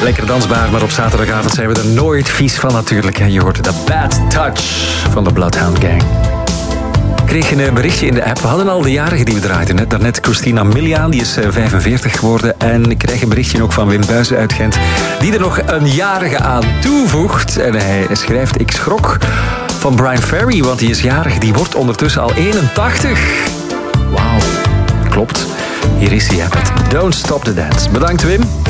Lekker dansbaar, maar op zaterdagavond zijn we er nooit vies van natuurlijk. Je hoort de Bad Touch van de Bloodhound Gang. Ik kreeg een berichtje in de app. We hadden al de jarigen die we draaiden. Daarnet Christina Miliaan, die is 45 geworden. En ik krijg een berichtje ook van Wim Buijzen uit Gent, die er nog een jarige aan toevoegt. En hij schrijft: ik schrok van Brian Ferry, want die is jarig. Die wordt ondertussen al 81. Wauw, klopt. Hier is hij met Don't Stop the Dance. Bedankt, Wim.